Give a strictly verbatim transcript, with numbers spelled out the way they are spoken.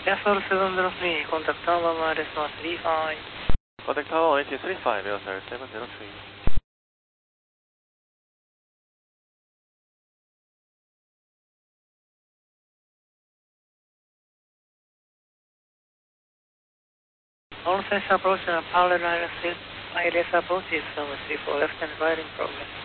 Airflow seven zero three, contact tower minus one three five. Contact tower one eight three five, Airflow seven zero three. All sensor approach and power line assist, wireless approaches, seven three four left and right in progress.